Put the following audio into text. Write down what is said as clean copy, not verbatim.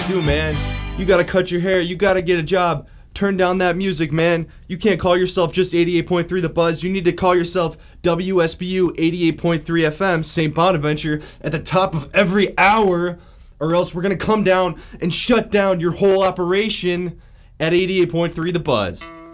do, man. You gotta cut your hair. You gotta get a job. Turn down that music, man. You can't call yourself just 88.3 The Buzz. You need to call yourself WSBU 88.3 FM, St. Bonaventure, at the top of every hour, or else we're gonna come down and shut down your whole operation at 88.3 The Buzz.